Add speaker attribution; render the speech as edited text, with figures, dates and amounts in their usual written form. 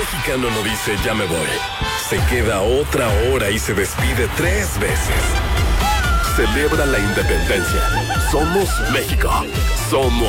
Speaker 1: mexicano no dice ya me voy. Se queda otra hora y se despide 3 veces. Celebra la independencia. Somos México. Somos